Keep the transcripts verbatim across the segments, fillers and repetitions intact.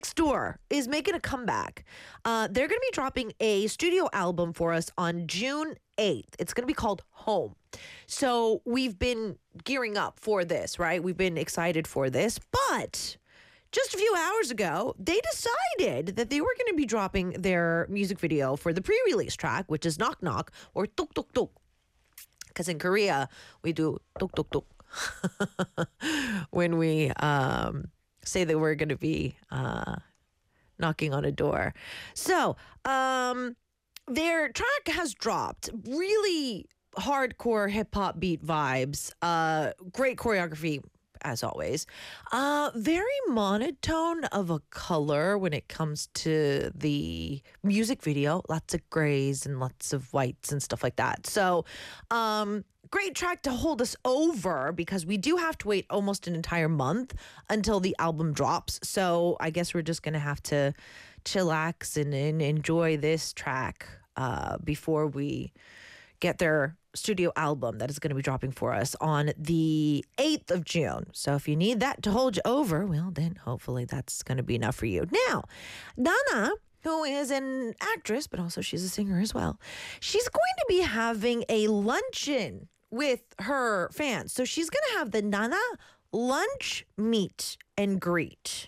Store is making a comeback. Uh, they're going to be dropping a studio album for us on June eighth. It's going to be called Home. So we've been gearing up for this, right? We've been excited for this, but just a few hours ago, they decided that they were going to be dropping their music video for the pre-release track, which is Knock Knock or Tuk Tuk Tuk. Because in Korea, we do Tuk Tuk Tuk when we um, say that we're going to be uh, knocking on a door. So um, their track has dropped. Really hardcore hip-hop beat vibes. Uh, great choreography, as always. Uh, very monotone of a color when it comes to the music video. Lots of grays and lots of whites and stuff like that. So, um, great track to hold us over because we do have to wait almost an entire month until the album drops. So I guess we're just going to have to chillax and, and enjoy this track uh, before we get their studio album that is going to be dropping for us on the eighth of June. So if you need that to hold you over, well, then hopefully that's going to be enough for you. Now, Nana, who is an actress, but also she's a singer as well, she's going to be having a luncheon with her fans. So she's going to have the Nana Lunch Meet and Greet.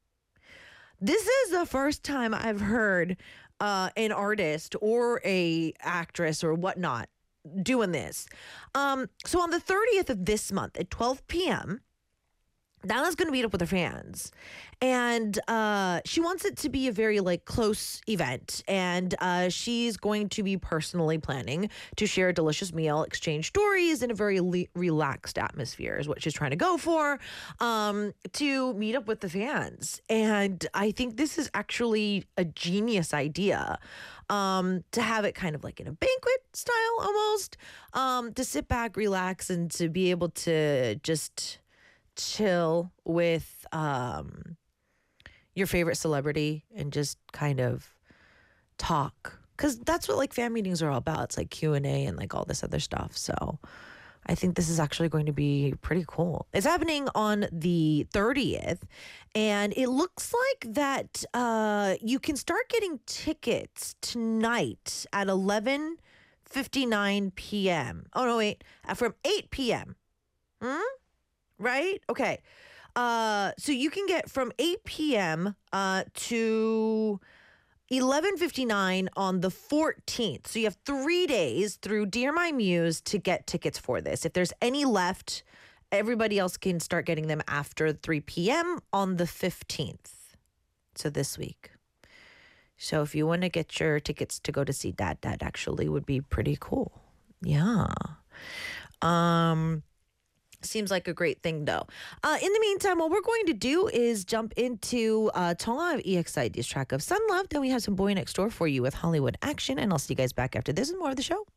This is the first time I've heard uh, an artist or a actress or whatnot doing this. Um, so on the thirtieth of this month at twelve p.m., Nana's going to meet up with her fans. And uh, she wants it to be a very, like, close event. And uh, she's going to be personally planning to share a delicious meal, exchange stories in a very le- relaxed atmosphere is what she's trying to go for, um, to meet up with the fans. And I think this is actually a genius idea. Um, to have it kind of like in a banquet style almost, um, to sit back, relax, and to be able to just chill with um, your favorite celebrity and just kind of talk. Because that's what like fan meetings are all about. It's like Q and A and like all this other stuff. So I think this is actually going to be pretty cool. It's happening on the thirtieth, and it looks like that uh, you can start getting tickets tonight at eleven fifty-nine p.m. Oh, no, wait, uh, from eight p.m. Hmm? Right? Okay. Uh, so you can get from eight p.m. Uh, to eleven fifty-nine on the fourteenth. So you have three days through Dear My Muse to get tickets for this. If there's any left, everybody else can start getting them after three p.m. on the fifteenth. So this week. So if you want to get your tickets to go to see that, that actually would be pretty cool. Yeah. Um... Seems like a great thing, though. Uh, in the meantime, what we're going to do is jump into uh, Tonga E X I D's track of Sun Love. Then we have some Boy Next Door for you with Hollywood Action. And I'll see you guys back after this and more of the show.